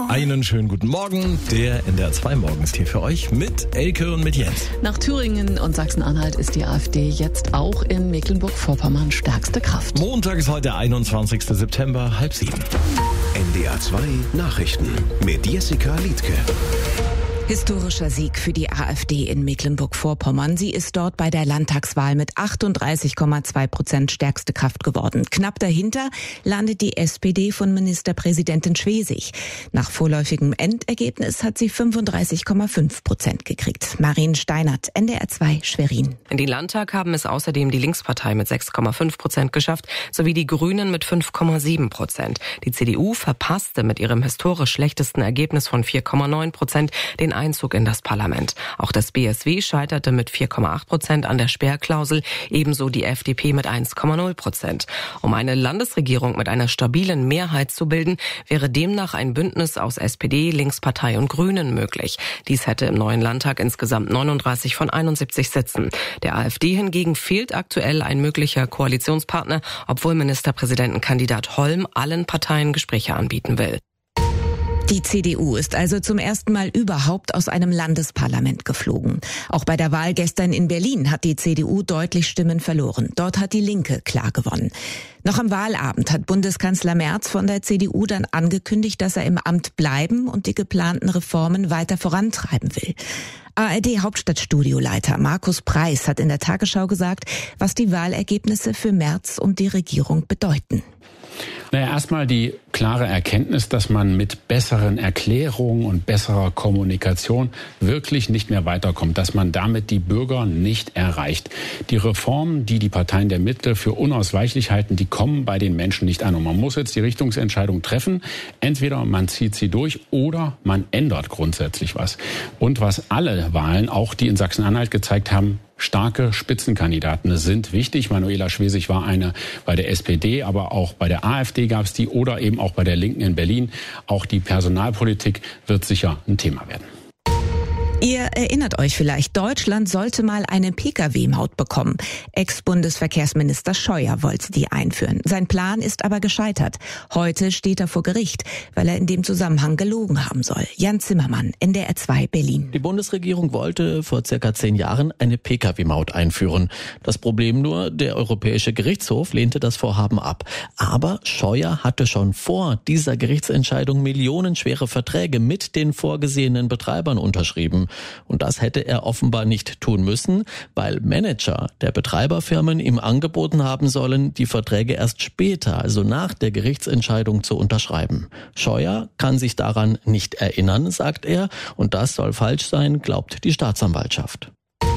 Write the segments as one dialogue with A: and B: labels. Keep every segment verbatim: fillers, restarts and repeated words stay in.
A: Einen schönen guten Morgen. Der N D R zwei Morgen ist hier für euch mit Elke und mit Jens.
B: Nach Thüringen und Sachsen-Anhalt ist die AfD jetzt auch in Mecklenburg-Vorpommern stärkste Kraft.
A: Montag ist heute der einundzwanzigster September, halb sieben.
C: N D R zwei Nachrichten mit Jessica Liedtke.
D: Historischer Sieg für die AfD in Mecklenburg-Vorpommern. Sie ist dort bei der Landtagswahl mit achtunddreißig Komma zwei Prozent stärkste Kraft geworden. Knapp dahinter landet die S P D von Ministerpräsidentin Schwesig. Nach vorläufigem Endergebnis hat sie fünfunddreißig Komma fünf Prozent gekriegt. Marien Steinert, N D R zwei Schwerin.
E: In den Landtag haben es außerdem die Linkspartei mit sechs Komma fünf Prozent geschafft, sowie die Grünen mit fünf Komma sieben Prozent. Die C D U verpasste mit ihrem historisch schlechtesten Ergebnis von vier Komma neun Prozent den Einzug in das Parlament. Auch das B S W scheiterte mit vier Komma acht Prozent an der Sperrklausel, ebenso die F D P mit eins Komma null Prozent. Um eine Landesregierung mit einer stabilen Mehrheit zu bilden, wäre demnach ein Bündnis aus S P D, Linkspartei und Grünen möglich. Dies hätte im neuen Landtag insgesamt neununddreißig von einundsiebzig Sitzen. Der AfD hingegen fehlt aktuell ein möglicher Koalitionspartner, obwohl Ministerpräsidentenkandidat Holm allen Parteien Gespräche anbieten will.
D: Die C D U ist also zum ersten Mal überhaupt aus einem Landesparlament geflogen. Auch bei der Wahl gestern in Berlin hat die C D U deutlich Stimmen verloren. Dort hat die Linke klar gewonnen. Noch am Wahlabend hat Bundeskanzler Merz von der C D U dann angekündigt, dass er im Amt bleiben und die geplanten Reformen weiter vorantreiben will. A R D-Hauptstadtstudioleiter Markus Preis hat in der Tagesschau gesagt, was die Wahlergebnisse für Merz und die Regierung bedeuten.
F: Naja, erstmal die klare Erkenntnis, dass man mit besseren Erklärungen und besserer Kommunikation wirklich nicht mehr weiterkommt, dass man damit die Bürger nicht erreicht. Die Reformen, die die Parteien der Mitte für unausweichlich halten, die kommen bei den Menschen nicht an. Und man muss jetzt die Richtungsentscheidung treffen. Entweder man zieht sie durch oder man ändert grundsätzlich was. Und was alle Wahlen, auch die in Sachsen-Anhalt gezeigt haben, starke Spitzenkandidaten sind wichtig. Manuela Schwesig war eine bei der S P D, aber auch bei der AfD gab es die oder eben auch bei der Linken in Berlin. Auch die Personalpolitik wird sicher ein Thema werden.
D: Ihr erinnert euch vielleicht, Deutschland sollte mal eine Pkw Maut bekommen. Ex-Bundesverkehrsminister Scheuer wollte die einführen. Sein Plan ist aber gescheitert. Heute steht er vor Gericht, weil er in dem Zusammenhang gelogen haben soll. Jan Zimmermann, N D R zwei Berlin.
G: Die Bundesregierung wollte vor circa zehn Jahren eine Pkw Maut einführen. Das Problem nur, der Europäische Gerichtshof lehnte das Vorhaben ab. Aber Scheuer hatte schon vor dieser Gerichtsentscheidung millionenschwere Verträge mit den vorgesehenen Betreibern unterschrieben. Und das hätte er offenbar nicht tun müssen, weil Manager der Betreiberfirmen ihm angeboten haben sollen, die Verträge erst später, also nach der Gerichtsentscheidung, zu unterschreiben. Scheuer kann sich daran nicht erinnern, sagt er, und das soll falsch sein, glaubt die Staatsanwaltschaft.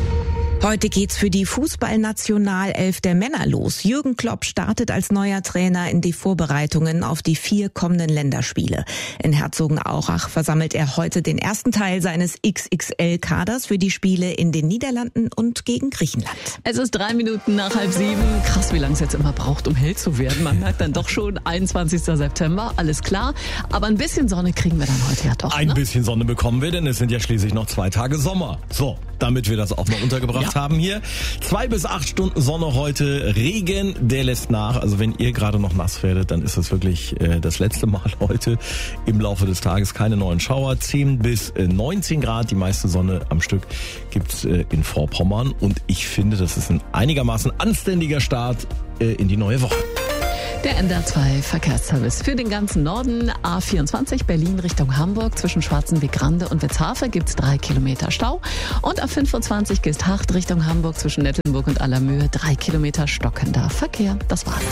D: Heute geht's für die Fußballnationalelf der Männer los. Jürgen Klopp startet als neuer Trainer in die Vorbereitungen auf die vier kommenden Länderspiele. In Herzogenaurach versammelt er heute den ersten Teil seines X X L-Kaders für die Spiele in den Niederlanden und gegen Griechenland.
B: Es ist drei Minuten nach halb sieben. Krass, wie lange es jetzt immer braucht, um hell zu werden. Man merkt dann doch schon, einundzwanzigster September, alles klar. Aber ein bisschen Sonne kriegen wir dann heute ja doch.
A: Ein
B: ne?
A: bisschen Sonne bekommen wir, denn es sind ja schließlich noch zwei Tage Sommer. So, damit wir das auch mal untergebracht ja. haben hier. Zwei bis acht Stunden Sonne heute, Regen, der lässt nach. Also wenn ihr gerade noch nass werdet, dann ist das wirklich äh, das letzte Mal heute im Laufe des Tages. Keine neuen Schauer, zehn bis neunzehn Grad, die meiste Sonne am Stück gibt's äh, in Vorpommern. Und ich finde, das ist ein einigermaßen anständiger Start äh, in die neue Woche.
B: Der N D R zwei Verkehrsservice für den ganzen Norden. A vierundzwanzig Berlin Richtung Hamburg. Zwischen Schwarzenbeck-Rande und Wetzhafe gibt's drei Kilometer Stau. Und A fünfundzwanzig Geesthacht Richtung Hamburg zwischen Nettelnburg und Allermöhe. Drei Kilometer stockender Verkehr. Das war's.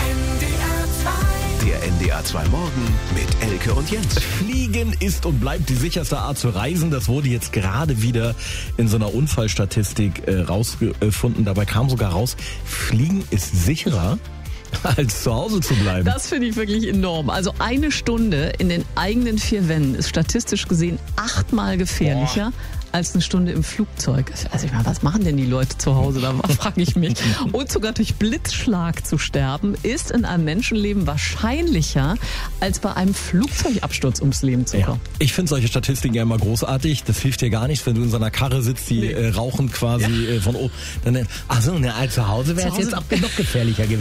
C: Der N D R zwei Morgen mit Elke und Jens.
A: Fliegen ist und bleibt die sicherste Art zu reisen. Das wurde jetzt gerade wieder in so einer Unfallstatistik äh, rausgefunden. Dabei kam sogar raus, Fliegen ist sicherer als zu Hause zu bleiben.
B: Das finde ich wirklich enorm. Also eine Stunde in den eigenen vier Wänden ist statistisch gesehen achtmal gefährlicher Boah. als eine Stunde im Flugzeug. Also ich meine, was machen denn die Leute zu Hause? Da frage ich mich. Und sogar durch Blitzschlag zu sterben, ist in einem Menschenleben wahrscheinlicher, als bei einem Flugzeugabsturz ums Leben zu kommen.
A: Ja. Ich finde solche Statistiken ja immer großartig. Das hilft dir gar nichts, wenn du in so einer Karre sitzt, die nee. äh, rauchend quasi ja. äh, von oben. Dann, ach so, ne, zu Hause wäre es jetzt auch noch gefährlicher gewesen.